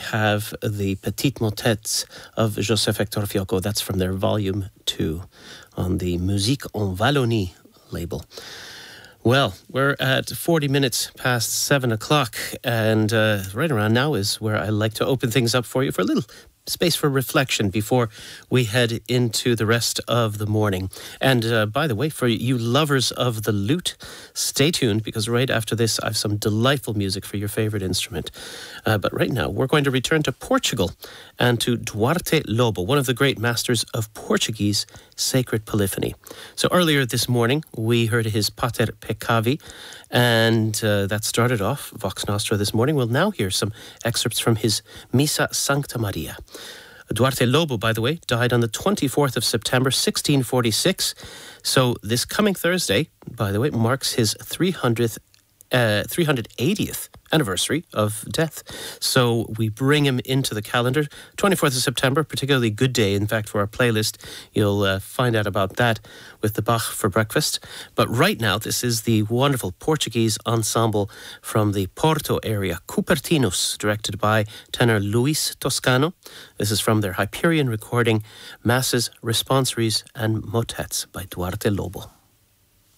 have the Petites Motets of Joseph Hector Fiocco. That's from their Volume 2 on the Musique en Wallonie label. Well, we're at 40 minutes past 7 o'clock, and right around now is where I like to open things up for you for a little space for reflection before we head into the rest of the morning. And by the way, for you lovers of the lute, stay tuned, because right after this I have some delightful music for your favorite instrument. But right now we're going to return to Portugal and to Duarte Lobo, one of the great masters of Portuguese sacred polyphony. So earlier this morning we heard his Pater Peccavi, and that started off Vox Nostra this morning. We'll now hear some excerpts from his Missa Sancta Maria. Duarte Lobo, by the way, died on the 24th of September, 1646. So this coming Thursday, by the way, marks his 380th anniversary of death. So we bring him into the calendar. 24th of September, particularly good day, in fact, for our playlist. You'll find out about that with the Bach for breakfast. But right now, this is the wonderful Portuguese ensemble from the Porto area, Cupertinus, directed by tenor Luis Toscano. This is from their Hyperion recording, Masses, Responsories and Motets by Duarte Lobo.